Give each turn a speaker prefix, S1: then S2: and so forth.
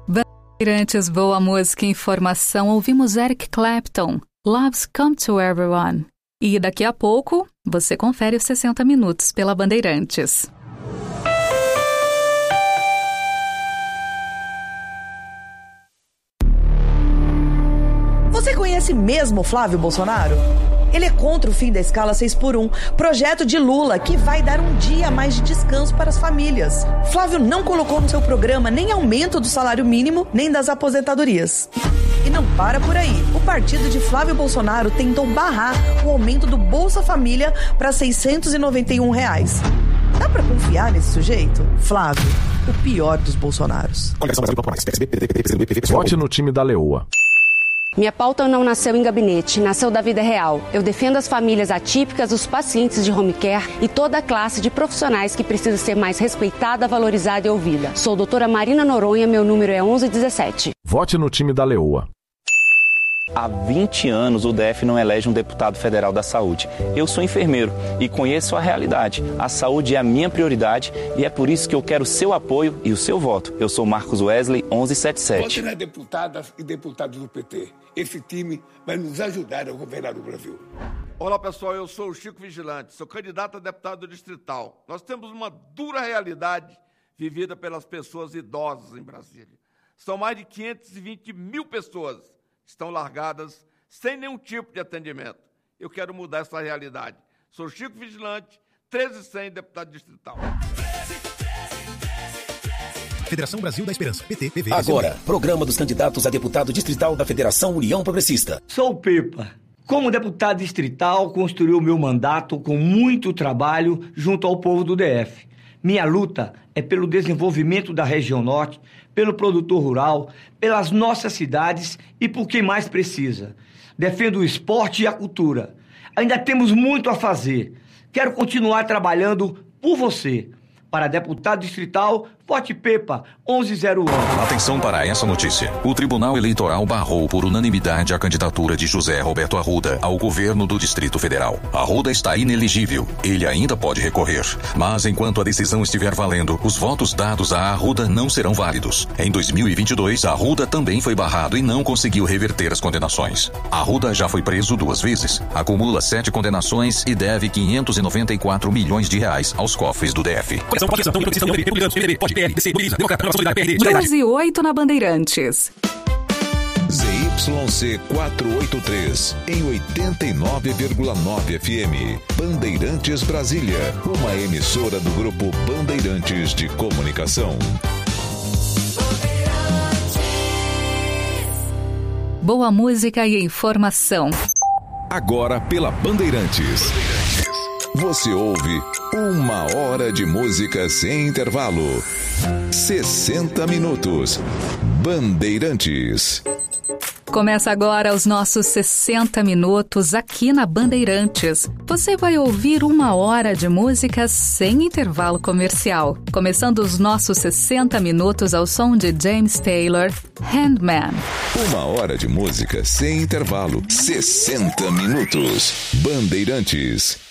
S1: Bandeirantes, boa música e informação. Ouvimos Eric Clapton, Love's Come to Everyone. E daqui a pouco, você confere os 60 Minutos pela Bandeirantes.
S2: Você conhece mesmo Flávio Bolsonaro? Ele é contra o fim da escala 6x1, projeto de Lula que vai dar um dia a mais de descanso para as famílias. Flávio não colocou no seu programa nem aumento do salário mínimo, nem das aposentadorias. E não para por aí. O partido de Flávio Bolsonaro tentou barrar o aumento do Bolsa Família para R$ 691. Dá pra confiar nesse sujeito? Flávio, o pior dos Bolsonaros.
S3: Vote no time da Leoa.
S4: Minha pauta não nasceu em gabinete, nasceu da vida real. Eu defendo as famílias atípicas, os pacientes de home care e toda a classe de profissionais que precisa ser mais respeitada, valorizada e ouvida. Sou doutora Marina Noronha, meu número é 1117.
S3: Vote no time da Leoa.
S5: Há 20 anos o DF não elege um deputado federal da saúde. Eu sou enfermeiro e conheço a realidade. A saúde é a minha prioridade e é por isso que eu quero o seu apoio e o seu voto. Eu sou Marcos Wesley, 1177.
S6: Vote nas deputadas e deputados do PT. Esse time vai nos ajudar a governar o Brasil.
S7: Olá pessoal, eu sou o Chico Vigilante, sou candidato a deputado distrital. Nós temos uma dura realidade vivida pelas pessoas idosas em Brasília. São mais de 520 mil pessoas que estão largadas sem nenhum tipo de atendimento. Eu quero mudar essa realidade. Sou Chico Vigilante, 1300, deputado distrital.
S8: Federação Brasil da Esperança, PT, PV.
S9: Agora, programa dos candidatos a deputado distrital da Federação União Progressista.
S10: Sou o Pipa. Como deputado distrital, construí o meu mandato com muito trabalho junto ao povo do DF. Minha luta é pelo desenvolvimento da região norte, pelo produtor rural, pelas nossas cidades e por quem mais precisa. Defendo o esporte e a cultura. Ainda temos muito a fazer. Quero continuar trabalhando por você. Para deputado distrital, vote Pepa, 1101.
S11: Atenção para essa notícia. O Tribunal Eleitoral barrou por unanimidade a candidatura de José Roberto Arruda ao governo do Distrito Federal. Arruda está inelegível. Ele ainda pode recorrer. Mas enquanto a decisão estiver valendo, os votos dados a Arruda não serão válidos. Em 2022, Arruda também foi barrado e não conseguiu reverter as condenações. Arruda já foi preso 2 vezes, acumula 7 condenações e deve R$594 milhões aos cofres do DF.
S1: 12:08 na Bandeirantes.
S12: ZYC 483, em 89,9 FM. Bandeirantes Brasília, uma emissora do Grupo Bandeirantes de Comunicação.
S1: Boa música e informação.
S12: Agora pela Bandeirantes. Você ouve 1 hora de música sem intervalo. 60 minutos. Bandeirantes.
S1: Começa agora os nossos 60 minutos aqui na Bandeirantes. Você vai ouvir 1 hora de música sem intervalo comercial. Começando os nossos 60 minutos ao som de James Taylor, Handman.
S12: 1 hora de música sem intervalo. 60 minutos. Bandeirantes.